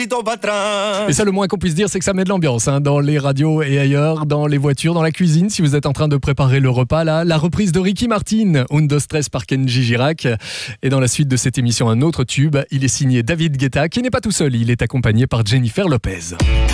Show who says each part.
Speaker 1: Et ça, le moins qu'on puisse dire, c'est que ça met de l'ambiance dans les radios et ailleurs, dans les voitures, dans la cuisine. Si vous êtes en train de préparer le repas, là, la reprise de Ricky Martin, Undo Stress par Kenji Girac. Et dans la suite de cette émission, un autre tube. Il est signé David Guetta, qui n'est pas tout seul. Il est accompagné par Jennifer Lopez.